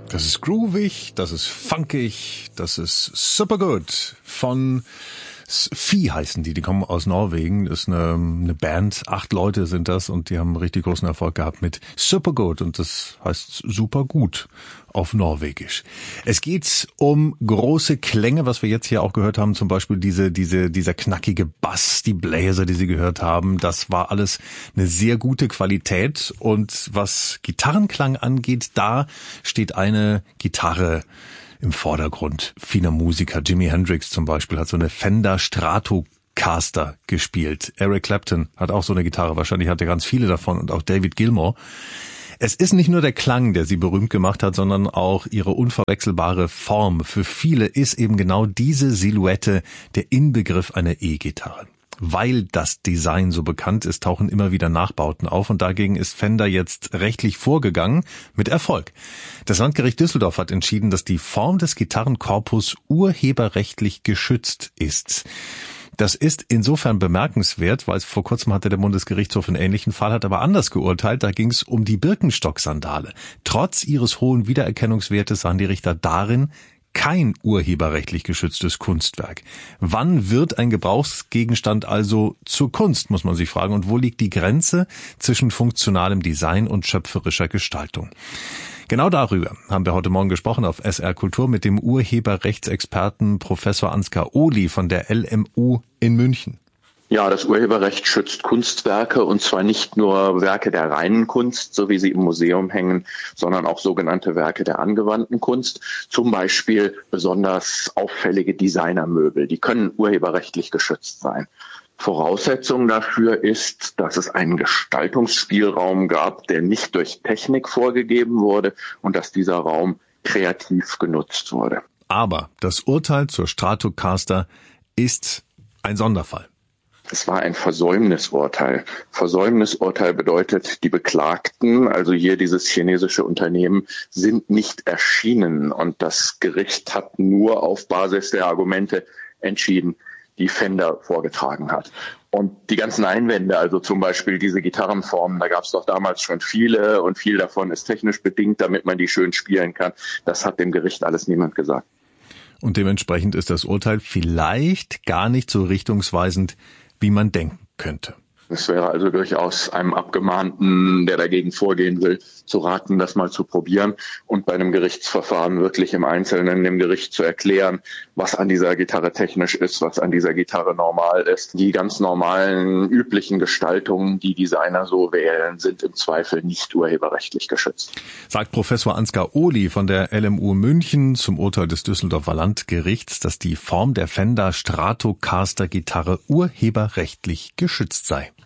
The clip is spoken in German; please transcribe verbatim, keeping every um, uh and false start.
Das ist groovig, das ist funkig, das ist super gut. Von Vieh heißen die, die kommen aus Norwegen. Das ist eine, eine Band, acht Leute sind das und die haben richtig großen Erfolg gehabt mit Supergood und das heißt super gut auf Norwegisch. Es geht um große Klänge, was wir jetzt hier auch gehört haben, zum Beispiel diese, diese, dieser knackige Bass, die Bläser, die Sie gehört haben, das war alles eine sehr gute Qualität und was Gitarrenklang angeht, da steht eine Gitarre im Vordergrund vieler Musiker. Jimi Hendrix zum Beispiel hat so eine Fender Stratocaster gespielt. Eric Clapton hat auch so eine Gitarre. Wahrscheinlich hat er ganz viele davon und auch David Gilmour. Es ist nicht nur der Klang, der sie berühmt gemacht hat, sondern auch ihre unverwechselbare Form. Für viele ist eben genau diese Silhouette der Inbegriff einer E-Gitarre. Weil das Design so bekannt ist, tauchen immer wieder Nachbauten auf und dagegen ist Fender jetzt rechtlich vorgegangen, mit Erfolg. Das Landgericht Düsseldorf hat entschieden, dass die Form des Gitarrenkorpus urheberrechtlich geschützt ist. Das ist insofern bemerkenswert, weil vor kurzem hatte der Bundesgerichtshof einen ähnlichen Fall, hat aber anders geurteilt. Da ging es um die Birkenstock-Sandale. Trotz ihres hohen Wiedererkennungswertes sahen die Richter darin kein urheberrechtlich geschütztes Kunstwerk. Wann wird ein Gebrauchsgegenstand also zur Kunst, muss man sich fragen. Und wo liegt die Grenze zwischen funktionalem Design und schöpferischer Gestaltung? Genau darüber haben wir heute Morgen gesprochen auf S R Kultur mit dem Urheberrechtsexperten Professor Ansgar Ohly von der L M U in München. Ja, das Urheberrecht schützt Kunstwerke und zwar nicht nur Werke der reinen Kunst, so wie sie im Museum hängen, sondern auch sogenannte Werke der angewandten Kunst. Zum Beispiel besonders auffällige Designermöbel, die können urheberrechtlich geschützt sein. Voraussetzung dafür ist, dass es einen Gestaltungsspielraum gab, der nicht durch Technik vorgegeben wurde und dass dieser Raum kreativ genutzt wurde. Aber das Urteil zur Stratocaster ist ein Sonderfall. Es war ein Versäumnisurteil. Versäumnisurteil bedeutet, die Beklagten, also hier dieses chinesische Unternehmen, sind nicht erschienen. Und das Gericht hat nur auf Basis der Argumente entschieden, die Fender vorgetragen hat. Und die ganzen Einwände, also zum Beispiel diese Gitarrenformen, da gab es doch damals schon viele und viel davon ist technisch bedingt, damit man die schön spielen kann. Das hat dem Gericht alles niemand gesagt. Und dementsprechend ist das Urteil vielleicht gar nicht so richtungsweisend, wie man denken könnte. Es wäre also durchaus einem Abgemahnten, der dagegen vorgehen will, zu raten, das mal zu probieren und bei einem Gerichtsverfahren wirklich im Einzelnen dem Gericht zu erklären, was an dieser Gitarre technisch ist, was an dieser Gitarre normal ist. Die ganz normalen, üblichen Gestaltungen, die Designer so wählen, sind im Zweifel nicht urheberrechtlich geschützt. Sagt Professor Ansgar Ohly von der L M U München zum Urteil des Düsseldorfer Landgerichts, dass die Form der Fender Stratocaster Gitarre urheberrechtlich geschützt sei.